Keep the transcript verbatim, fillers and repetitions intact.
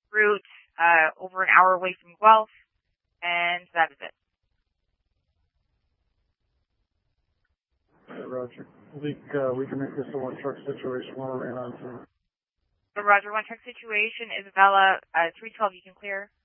route, uh, over an hour away from Guelph, and that is it. Roger. We, uh, we can make this a one truck situation while we're in on to. The Roger, one truck situation, Isabella, uh, three twelve, you can clear.